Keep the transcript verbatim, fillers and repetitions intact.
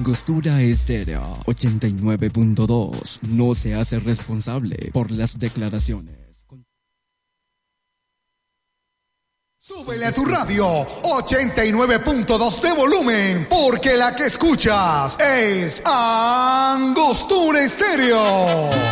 Angostura Estéreo ochenta y nueve punto dos no se hace responsable por las declaraciones. Súbele a tu radio ochenta y nueve punto dos de volumen, porque la que escuchas es Angostura Estéreo.